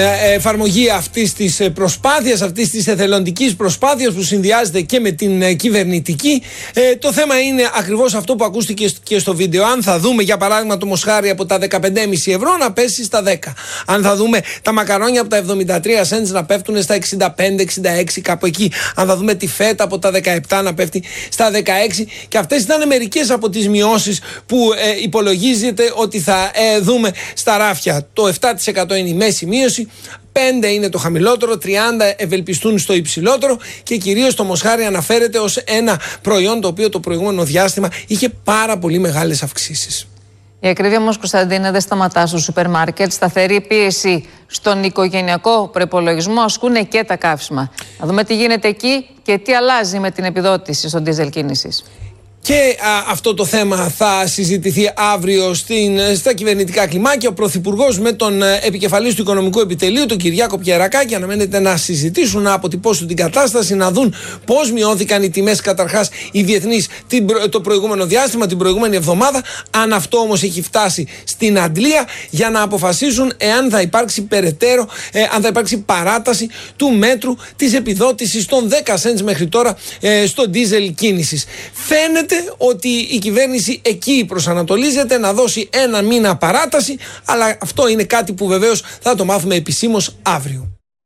εφαρμογή αυτής της προσπάθειας, αυτής της εθελοντικής προσπάθειας που συνδυάζεται και με την κυβερνητική. Το θέμα είναι ακριβώς αυτό που ακούστηκε και στο βίντεο. Αν θα δούμε για παράδειγμα το μοσχάρι από τα 15,5 ευρώ να πέσει στα 10. Αν θα δούμε τα μακαρόνια από τα 73 cents να πέφτουν στα 65-66 κάπου εκεί. Αν θα δούμε τη φέτα από τα 17 να πέφτει στα 16. Και αυτές ήταν μερικές από τις μειώσεις που υπολογίζεται ότι θα δούμε στα ράφια. Το 7% είναι η μέση μείωση, 5 είναι το χαμηλότερο, 30 ευελπιστούν στο υψηλότερο και κυρίως το μοσχάρι αναφέρεται ως ένα προϊόν το οποίο το προηγούμενο διάστημα είχε πάρα πολύ μεγάλες αυξήσεις. Η ακρίβεια όμως, Κωνσταντίνα, δεν σταματά στο σούπερ μάρκετ. Σταθερή πίεση στον οικογενειακό προϋπολογισμό ασκούν και τα καύσιμα. Να δούμε τι γίνεται εκεί και τι αλλάζει με την επιδότηση στον ντίζελ κίνησης. Και αυτό το θέμα θα συζητηθεί αύριο στα κυβερνητικά κλιμάκια. Ο Πρωθυπουργός με τον επικεφαλής του Οικονομικού Επιτελείου, τον Κυριάκο Πιερακάκη, αναμένεται να συζητήσουν, να αποτυπώσουν την κατάσταση, να δουν πώς μειώθηκαν οι τιμές καταρχάς οι διεθνείς το προηγούμενο διάστημα, την προηγούμενη εβδομάδα. Αν αυτό όμως έχει φτάσει στην αντλία, για να αποφασίσουν εάν θα υπάρξει περαιτέρω, αν θα υπάρξει παράταση του μέτρου της επιδότησης των 10 cents μέχρι τώρα στο ντίζελ κίνησης. Φαίνεται ότι η κυβέρνηση εκεί προσανατολίζεται να δώσει ένα μήνα παράταση, αλλά αυτό είναι κάτι που βεβαίως θα το μάθουμε επισήμως αύριο.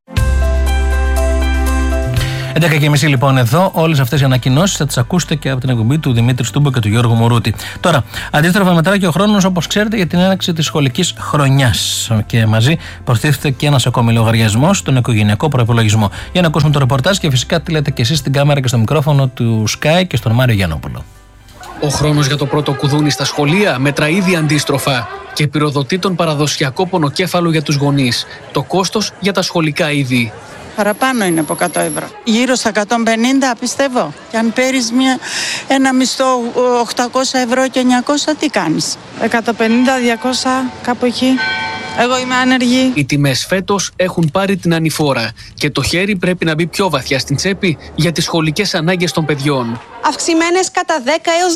11:30 λοιπόν εδώ. Όλες αυτές οι ανακοινώσεις θα τις ακούσετε και από την εκπομπή του Δημήτρη Στούμπο και του Γιώργου Μουρούτη. Τώρα, αντίστροφα μετράει και ο χρόνος, όπως ξέρετε, για την έναρξη της σχολικής χρονιάς. Και μαζί προστίθεται και ένας ακόμη λογαριασμός στον οικογενειακό προϋπολογισμό. Για να ακούσουμε το ρεπορτάζ και φυσικά τι λέτε και εσείς στην κάμερα και στο μικρόφωνο του Sky και στον Μάριο Γιαννόπουλο. Ο χρόνος για το πρώτο κουδούνι στα σχολεία μετρά ήδη αντίστροφα και πυροδοτεί τον παραδοσιακό πονοκέφαλο για τους γονείς. Το κόστος για τα σχολικά είδη. Παραπάνω είναι από 100 ευρώ. Γύρω στα 150 πιστεύω. Και αν παίρνεις ένα μισθό 800 ευρώ και 900, τι κάνεις? 150-200 κάπου εκεί. Εγώ είμαι άνεργη. Οι τιμές φέτος έχουν πάρει την ανηφόρα και το χέρι πρέπει να μπει πιο βαθιά στην τσέπη για τις σχολικές ανάγκες των παιδιών. Αυξημένες κατά 10 έως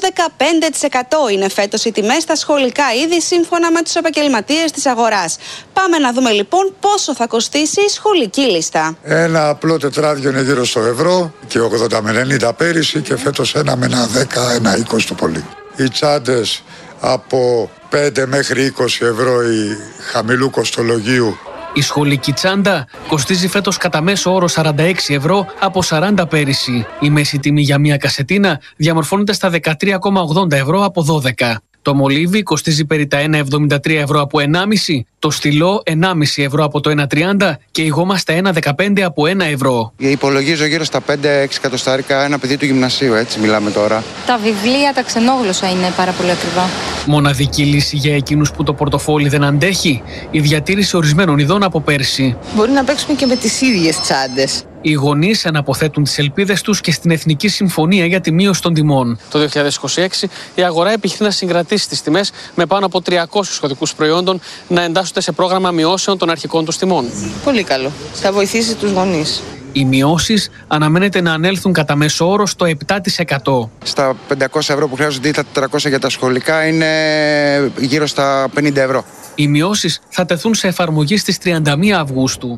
15% είναι φέτος οι τιμές στα σχολικά είδη σύμφωνα με τους επαγγελματίες της αγοράς. Πάμε να δούμε λοιπόν πόσο θα κοστίσει η σχολική λίστα. Ένα απλό τετράδιο είναι γύρω στο ευρώ και 80 με 90 πέρυσι και φέτος ένα με ένα 10, ένα 20 το πολύ. Οι τσάντες από 5 μέχρι 20 ευρώ η χαμηλού κοστολογίου. Η σχολική τσάντα κοστίζει φέτος κατά μέσο όρο 46 ευρώ από 40 πέρυσι. Η μέση τιμή για μια κασετίνα διαμορφώνεται στα 13,80 ευρώ από 12. Το μολύβι κοστίζει περί τα 1,73 ευρώ από 1,5, το στυλό 1,5 ευρώ από το 1,30 και η γόμα στα 1,15 από 1 ευρώ. Υπολογίζω γύρω στα 5-6 εκατοστάρικα ένα παιδί του γυμνασίου, έτσι μιλάμε τώρα. Τα βιβλία, τα ξενόγλωσσα είναι πάρα πολύ ακριβά. Μοναδική λύση για εκείνους που το πορτοφόλι δεν αντέχει, η διατήρηση ορισμένων ειδών από πέρσι. Μπορεί να παίξουμε και με τις ίδιες τσάντες. Οι γονείς αναποθέτουν τις ελπίδες τους και στην Εθνική Συμφωνία για τη μείωση των τιμών. Το 2026 η αγορά επιχειρεί να συγκρατήσει τις τιμές με πάνω από 300 κωδικούς προϊόντων να εντάσσονται σε πρόγραμμα μειώσεων των αρχικών τους τιμών. Πολύ καλό. Θα βοηθήσει τους γονείς. Οι μειώσεις αναμένεται να ανέλθουν κατά μέσο όρο στο 7%. Στα 500 ευρώ που χρειάζονται ή τα 400 για τα σχολικά είναι γύρω στα 50 ευρώ. Οι μειώσεις θα τεθούν σε εφαρμογή στις 31 Αυγούστου.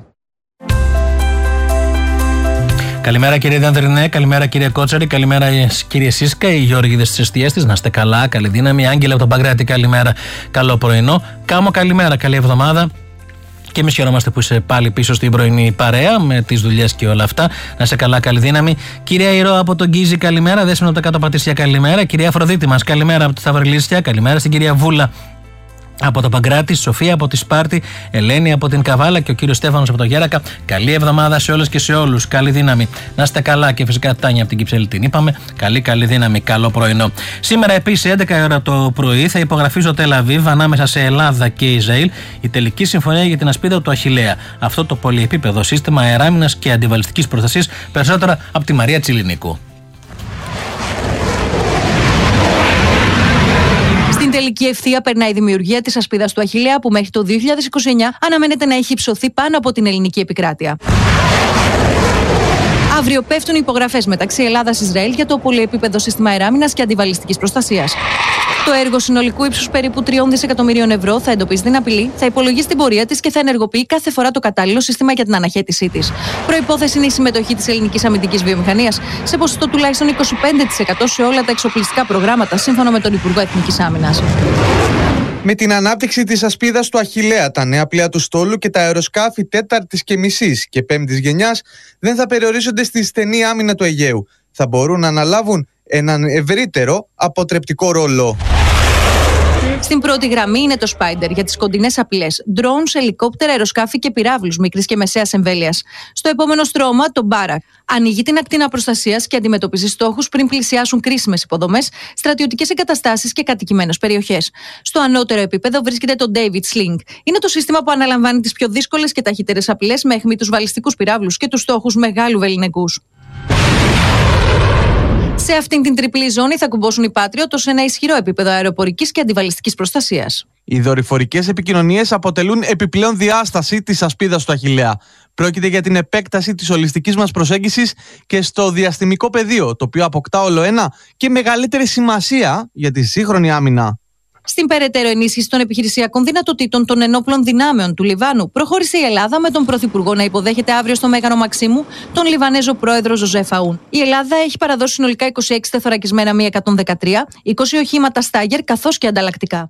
Καλημέρα κύριε Δανδρινέ, καλημέρα κύριε Κότσαρη, καλημέρα κύριε Σίσκα, οι Γιώργηδες της εστιές της, να είστε καλά, καλή δύναμη. Άγγελα από τον Παγκράτη, καλημέρα, καλό πρωινό. Κάμο, καλημέρα, καλή εβδομάδα. Και εμείς χαιρόμαστε που είσαι πάλι πίσω στην πρωινή παρέα με τις δουλειές και όλα αυτά. Να είσαι καλά, καλή δύναμη. Κυρία Ηρώ από τον Γκίζη, καλημέρα. Δέσποινα από τα κάτω Πατήσια, καλημέρα. Κυρία Αφροδίτη μας, καλημέρα από τη Σταυριλίσια, καλημέρα στην κυρία Βούλα από το Παγκράτη, Σοφία από τη Σπάρτη, Ελένη από την Καβάλα και ο κύριος Στέφανος από το Γέρακα. Καλή εβδομάδα σε όλες και σε όλους. Καλή δύναμη. Να είστε καλά και φυσικά Τάνια από την Κυψέλη την είπαμε. Καλή δύναμη. Καλό πρωινό. Σήμερα επίσης 11 ώρα το πρωί θα υπογραφεί στο Τελ Αβίβ ανάμεσα σε Ελλάδα και Ισραήλ η τελική συμφωνία για την ασπίδα του Αχιλλέα. Αυτό το πολυεπίπεδο σύστημα αεράμινας και αντιβαλιστικής προστασίας. Περισσότερα από τη Μαρία Τσιλινίκου. Στην τελική ευθεία περνάει η δημιουργία της ασπίδας του Αχιλλέα που μέχρι το 2029 αναμένεται να έχει υψωθεί πάνω από την ελληνική επικράτεια. Αύριο πέφτουν οι υπογραφές μεταξύ Ελλάδας και Ισραήλ για το πολυεπίπεδο σύστημα αεράμινας και αντιβαλιστικής προστασίας. Το έργο συνολικού ύψους περίπου 3 δισεκατομμυρίων ευρώ θα εντοπίσει την απειλή, θα υπολογίσει την πορεία της και θα ενεργοποιεί κάθε φορά το κατάλληλο σύστημα για την αναχέτησή της. Προϋπόθεση είναι η συμμετοχή της ελληνικής αμυντικής βιομηχανίας σε ποσοστό τουλάχιστον 25% σε όλα τα εξοπλιστικά προγράμματα, σύμφωνα με τον Υπουργό Εθνικής Άμυνας. Με την ανάπτυξη της ασπίδας του Αχιλλέα, τα νέα πλοία του στόλου και τα αεροσκάφη 4ης και μισής και 5ης γενιάς δεν θα περιορίζονται στη στενή άμυνα του Αιγαίου. Θα μπορούν να αναλάβουν έναν ευρύτερο αποτρεπτικό ρόλο. Στην πρώτη γραμμή είναι το Spider για τις κοντινές απειλές, drones, ελικόπτερα, αεροσκάφη και πυράβλους μικρής και μεσαίας εμβέλειας. Στο επόμενο στρώμα, το Barak ανοίγει την ακτίνα προστασίας και αντιμετωπίζει στόχους πριν πλησιάσουν κρίσιμες υποδομές, στρατιωτικές εγκαταστάσεις και κατοικημένες περιοχές. Στο ανώτερο επίπεδο βρίσκεται το David Sling. Είναι το σύστημα που αναλαμβάνει τις πιο δύσκολες και ταχύτερες απειλές με αιχμή τους βαλιστικούς πυράβλους και τους στόχους μεγάλου βεληνικούς. Σε αυτήν την τριπλή ζώνη θα κουμπώσουν οι Patriot σε ένα ισχυρό επίπεδο αεροπορικής και αντιβαλιστικής προστασίας. Οι δορυφορικές επικοινωνίες αποτελούν επιπλέον διάσταση της ασπίδας του Αχιλλέα. Πρόκειται για την επέκταση της ολιστικής μας προσέγγισης και στο διαστημικό πεδίο, το οποίο αποκτά όλο ένα και μεγαλύτερη σημασία για τη σύγχρονη άμυνα. Στην περαιτέρω ενίσχυση των επιχειρησιακών δυνατοτήτων των ενόπλων δυνάμεων του Λιβάνου, προχώρησε η Ελλάδα με τον Πρωθυπουργό να υποδέχεται αύριο στο Μέγαρο Μαξίμου τον Λιβανέζο πρόεδρο Ζωζεφ Αούν. Η Ελλάδα έχει παραδώσει συνολικά 26 τεθωρακισμένα Mi-113, 20 οχήματα Στάγερ καθώς και ανταλλακτικά.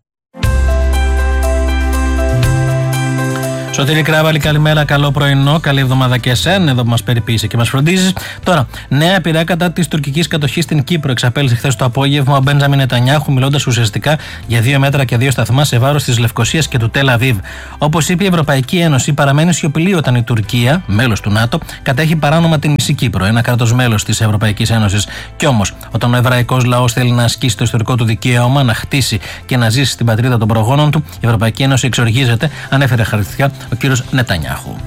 Σωτήρη Κράβαλη, καλημέρα, καλό πρωινό, καλή εβδομάδα και εσένα, εδώ που μας περιποίησε και μας φροντίζεις. Τώρα, νέα πειρά κατά της τουρκικής κατοχής στην Κύπρο. Εξαπέλυσε χθες το απόγευμα ο Μπέντζαμιν Νετανιάχου, μιλώντας ουσιαστικά για 2 μέτρα και 2 σταθμά σε βάρος της Λευκωσίας και του Τελ Αβίβ. Όπως είπε, η Ευρωπαϊκή Ένωση παραμένει σιωπηλή όταν η Τουρκία, μέλος του ΝΑΤΟ, κατέχει παράνομα την μισή Κύπρο, ένα κράτος μέλος της Ευρωπαϊκής Ένωσης. Κι όμως, όταν ο εβραϊκός λαός θέλει να ασκήσει το ιστορικό του δικαίωμα, να χτίσει και να ζήσει στην πατρίδα των προγόνων του, η Ευρωπαϊκή Ένωση εξοργίζεται, ανέφερε χαρακτηριστικά ο κύριος Νετανιάχου.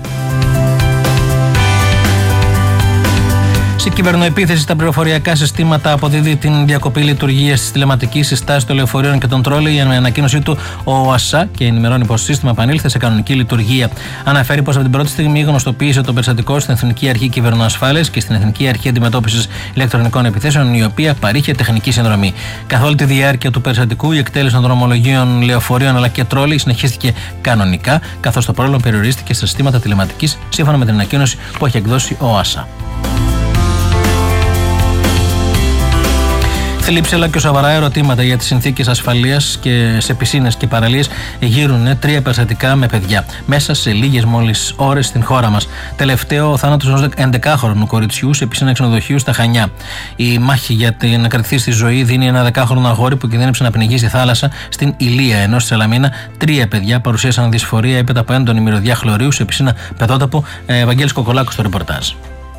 Σε κυβερνοεπίθεση στα πληροφοριακά συστήματα αποδίδει την διακοπή λειτουργίας της τηλεματικής συστάσης των λεωφορείων και των τρόλεϊ. Η ανακοίνωσή του ο ΟΑΣΑ και ενημερώνει πως το σύστημα επανήλθε σε κανονική λειτουργία. Αναφέρει πως από την πρώτη στιγμή γνωστοποίησε το περιστατικό στην Εθνική Αρχή Κυβερνοασφάλειας και στην Εθνική Αρχή Αντιμετώπισης Ηλεκτρονικών Επιθέσεων, η οποία παρήχε τεχνική συνδρομή. Καθ' όλη τη διάρκεια του περιστατικού, η εκτέλεση των δρομολογίων λεωφορείων αλλά και τρόλεϊ συνεχίστηκε κανονικά, καθώς το πρόβλημα περιορίστηκε στα συστήματα τηλεματικής, σύμφωνα με την ανακοίνωση που έχει εκδώσει ο ΟΑΣΑ. Θλίψη αλλά και σοβαρά ερωτήματα για τις συνθήκες ασφαλείας και σε πισίνες και παραλίες γύρουν 3 περιστατικά με παιδιά μέσα σε λίγες μόλις ώρες στην χώρα μας. Τελευταίο, ο θάνατος ενός 11χρονου κοριτσιού σε πισίνα ξενοδοχείου στα Χανιά. Η μάχη για να κρατηθεί στη ζωή δίνει ένα 10χρονο αγόρι που κινδύνεψε να πνιγεί στη θάλασσα στην Ηλία, ενώ στη Σαλαμίνα 3 παιδιά παρουσίασαν δυσφορία έπειτα από έντονη μυρωδιά χλωρίου σε πισίνα πεδότοπο. Βαγγέλης Κοκολάκος στο ρεπορτάζ.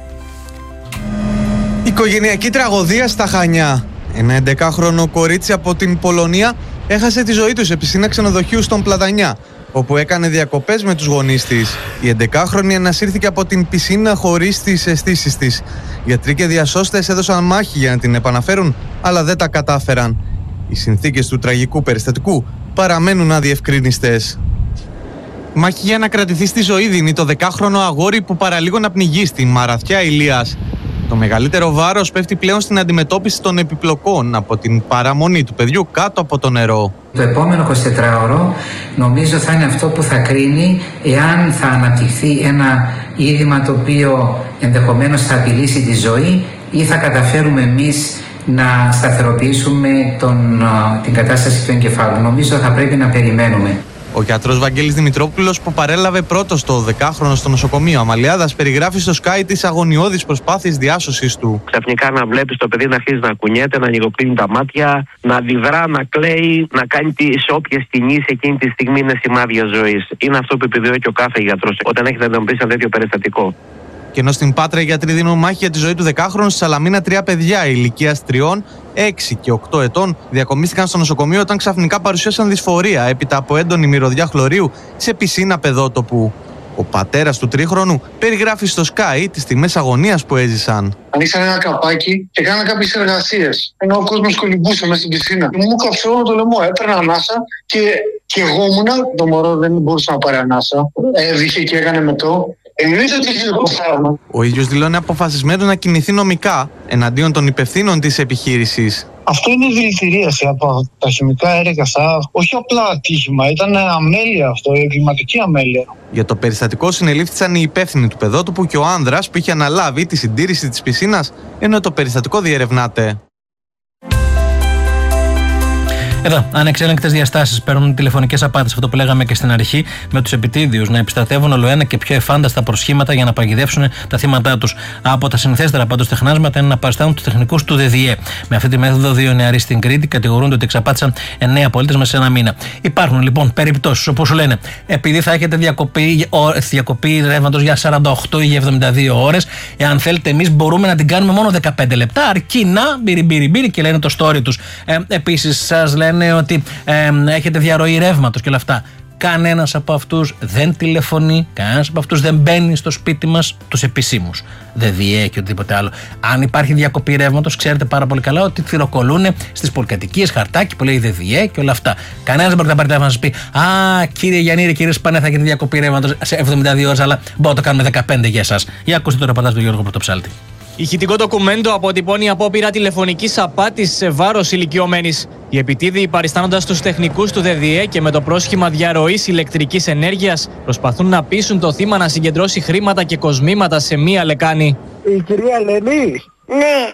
Οικογενειακή τραγωδία στα Χανιά. Ένα 11χρονο κορίτσι από την Πολωνία έχασε τη ζωή του σε πισίνα ξενοδοχείου στον Πλατανιά, όπου έκανε διακοπές με τους γονείς της. Η 11χρονη ανασύρθηκε από την πισίνα χωρίς τις αισθήσεις της. Γιατροί και διασώστες έδωσαν μάχη για να την επαναφέρουν, αλλά δεν τα κατάφεραν. Οι συνθήκες του τραγικού περιστατικού παραμένουν αδιευκρίνιστες. Μάχη για να κρατηθεί στη ζωή δίνει το 10χρονο αγόρι που παραλίγο να πνιγεί στη Μαραθιά Ηλίας. Το μεγαλύτερο βάρος πέφτει πλέον στην αντιμετώπιση των επιπλοκών από την παραμονή του παιδιού κάτω από το νερό. Το επόμενο 24ωρο νομίζω θα είναι αυτό που θα κρίνει εάν θα αναπτυχθεί ένα είδημα το οποίο ενδεχομένως θα απειλήσει τη ζωή ή θα καταφέρουμε εμείς να σταθεροποιήσουμε την κατάσταση του εγκεφάλου. Νομίζω θα πρέπει να περιμένουμε. Ο γιατρός Βαγγέλης Δημητρόπουλος, που παρέλαβε πρώτος το 10χρονο στο νοσοκομείο Αμαλιάδας, περιγράφει στο Sky τις αγωνιώδεις προσπάθειες διάσωσης του. Ξαφνικά να βλέπεις το παιδί να αρχίζει να κουνιέται, να ανοιγοκλίνει τα μάτια, να αντιδρά, να κλαίει, να κάνει τις όποιες κινήσεις εκείνη τη στιγμή είναι σημάδια ζωής. Είναι αυτό που επιδιώκει ο κάθε γιατρός όταν έχει να αντιμετωπίσει ένα τέτοιο περιστατικό. Και ενώ στην Πάτρα οι γιατροί δίνουν μάχη για τη ζωή του 10χρονου, στη Σαλαμίνα 3 παιδιά ηλικίας 3, 6 και 8 ετών διακομίστηκαν στο νοσοκομείο όταν ξαφνικά παρουσίασαν δυσφορία έπειτα από έντονη μυρωδιά χλωρίου σε πισίνα πεδότοπου. Ο πατέρας του 3χρονου περιγράφει στο Sky τις στιγμές αγωνίας που έζησαν. Ανοίξαν ένα καπάκι και κάναν κάποιες εργασίες. Ενώ ο κόσμος κολυμπούσε μέσα στην πισίνα. Μου καψε όλο το λαιμό. Έπαιρνα ανάσα και εγώ ήμουνα. Το μωρό δεν μπορούσε να πάρει ανάσα. Έβηχε και έκανε μετό. Ο ίδιος δηλώνει αποφασισμένο να κινηθεί νομικά εναντίον των υπευθύνων της επιχείρησης. Αυτό είναι δηλητηρίαση από τα χημικά έργα αυτά. Όχι απλά ατύχημα, ήταν αμέλεια αυτό, εγκληματική αμέλεια. Για το περιστατικό συνελήφθησαν οι υπεύθυνοι του παιδότοπου και ο άνδρας που είχε αναλάβει τη συντήρηση της πισίνας, ενώ το περιστατικό διερευνάται. Εδώ, ανεξέλεγκτες διαστάσεις παίρνουν τηλεφωνικές απάτες, αυτό που λέγαμε και στην αρχή, με τους επιτίδιους να επιστρατεύουν ολοένα και πιο εφάνταστα προσχήματα για να παγιδεύσουν τα θύματά τους. Από τα συνηθέστερα πάντως τεχνάσματα είναι να παριστάνουν τους τεχνικούς του ΔΔΕ. Με αυτή τη μέθοδο, 2 νεαροί στην Κρήτη κατηγορούνται ότι εξαπάτησαν 9 πολίτες μέσα σε ένα μήνα. Υπάρχουν λοιπόν περιπτώσεις όπου σου λένε, επειδή θα έχετε διακοπή ρεύματος για 48 ή για 72 ώρες, εάν θέλετε, εμείς μπορούμε να την κάνουμε μόνο 15 λεπτά, αρκεί να μπιρι και λένε το story τους. Επίσης, σας λένε ότι έχετε διαρροή ρεύματος και όλα αυτά. Κανένας από αυτούς δεν τηλεφωνεί, κανένας από αυτούς δεν μπαίνει στο σπίτι μας, τους επισήμους. ΔΔΕ και οτιδήποτε άλλο. Αν υπάρχει διακοπή ρεύματος, ξέρετε πάρα πολύ καλά ότι θυροκολούν στις πολυκατοικίες χαρτάκι που λέει ΔΔΕ και όλα αυτά. Κανένας δεν μπορεί να πάρει τηλέφωνο να σας πει, α, κύριε Γιαννήρη, κύριε Σπανέ, θα έχετε διακοπή ρεύματος σε 72 ώρες, αλλά μπορούμε να το κάνουμε 15 για εσάς. Για ακούστε το ρεπορτάζ του Γιώργου Πρωτοψάλτη. Ηχητικό ντοκουμέντο αποτυπώνει απόπειρα τηλεφωνικής απάτης σε βάρος ηλικιωμένης. Οι επιτίδιοι, παριστάνοντας τους τεχνικούς του ΔΔΕ και με το πρόσχημα διαρροής ηλεκτρικής ενέργειας, προσπαθούν να πείσουν το θύμα να συγκεντρώσει χρήματα και κοσμήματα σε μία λεκάνη. Η κυρία Ελένη. Ναι.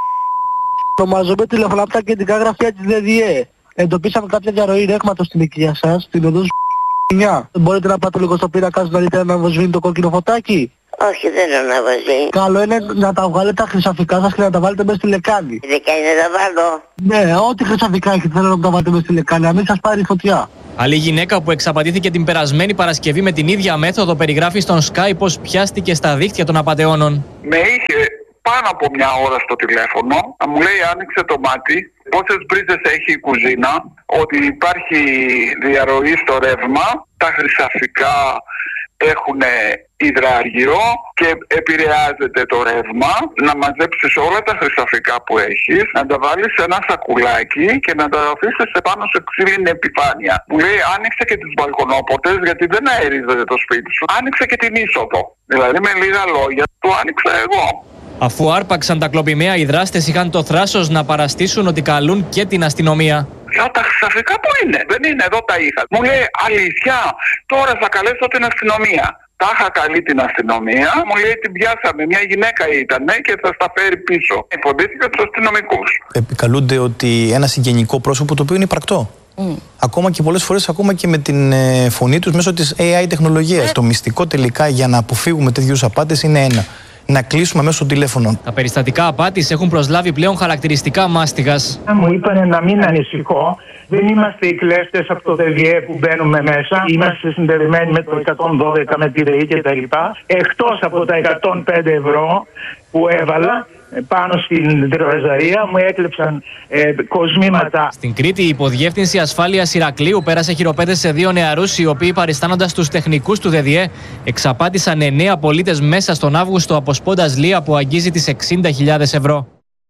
Ονομάζομαι, τηλεφωνώ από τα κεντρικά γραφεία της ΔΔΕ. Εντοπίσαμε κάποια διαρροή ρεύματος στην οικία σας, στην οδό 9. Μπορείτε να πάτε λίγο στο πίνακα να δείτε να αναβοσβήνει το κόκκινο φωτάκι? Όχι, δεν αναβοσβήνει. Καλό είναι να τα βγάλετε τα χρυσαφικά σας και να τα βάλετε μέσα στη λεκάνη. Λεκάνη να τα βάλω. Ναι, ό,τι χρυσαφικά έχετε θέλω να τα βάλετε μέσα στη λεκάνη, να μην σας πάρει φωτιά. Άλλη γυναίκα που εξαπατήθηκε την περασμένη Παρασκευή με την ίδια μέθοδο περιγράφει στον Sky πως πιάστηκε στα δίχτυα των απατεώνων. Με είχε πάνω από μια ώρα στο τηλέφωνο, να μου λέει άνοιξε το μάτι, πόσες μπρίζες έχει η κουζίνα, ότι υπάρχει διαρροή στο ρεύμα, τα χρυσαφικά έχουν υδράργυρο και επηρεάζεται το ρεύμα, να μαζέψεις όλα τα χρυσαφικά που έχεις, να τα βάλεις σε ένα σακουλάκι και να τα αφήσεις πάνω σε ξύλινη επιφάνεια. Μου λέει άνοιξε και τις μπαλκονόπορτες γιατί δεν αερίζεται το σπίτι σου. Άνοιξε και την είσοδο. Δηλαδή με λίγα λόγια το άνοιξα εγώ. Αφού άρπαξαν τα κλοπημαία, οι δράστες είχαν το θράσος να παραστήσουν ότι καλούν και την αστυνομία. Τα χρυσαφικά που είναι, δεν είναι, εδώ τα είχα. Μου λέει αλήθεια, τώρα θα καλέσω την αστυνομία. Τα είχα καλεί την αστυνομία, μου λέει την πιάσαμε, μια γυναίκα ήταν και θα στα φέρει πίσω. Υποδείχθηκα τους αστυνομικούς. Επικαλούνται ότι ένα συγγενικό πρόσωπο το οποίο είναι υπαρκτό. Ακόμα και πολλές φορές, ακόμα και με την φωνή τους μέσω της AI τεχνολογίας. Το μυστικό τελικά για να αποφύγουμε τέτοιους απάτες είναι ένα. Να κλείσουμε μέσω τηλέφωνων. Τα περιστατικά απάτης έχουν προσλάβει πλέον χαρακτηριστικά μάστιγας. Μου είπανε να μην ανησυχώ. Δεν είμαστε οι κλέφτες από το ΔΔΕ που μπαίνουμε μέσα. Είμαστε συνδεδεμένοι με το 112 με τη ΔΕΗ κτλ. Εκτός από τα 105 ευρώ που έβαλα πάνω στην τραπεζαρία, μου έκλεψαν κοσμήματα. Στην Κρήτη, η Υποδιεύθυνση Ασφάλειας Ηρακλείου πέρασε χειροπέδες σε 2 νεαρούς, οι οποίοι παριστάνοντας τους τεχνικούς του ΔΔΕ εξαπάτησαν 9 πολίτες μέσα στον Αύγουστο, αποσπώντας λία που αγγίζει τις 60.000 ευρώ.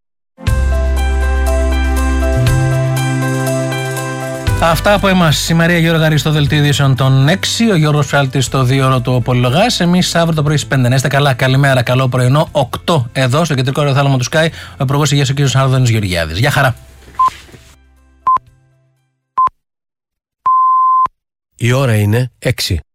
Αυτά από εμάς. Η Μαρία Γιώργαρη στο δελτίο ειδήσεων των 6, ο Γιώργος Φάλτης στο 2ωρο του Πολυλογάς. Εμείς αύριο το πρωί στις 5. Να είστε καλά. Καλημέρα, καλό πρωινό. 8 εδώ στο κεντρικό αεροθάλαμο του Sky, ο Υπουργός Υγείας ο κ. Άδωνης Γεωργιάδης. Γεια χαρά. Η ώρα είναι 6.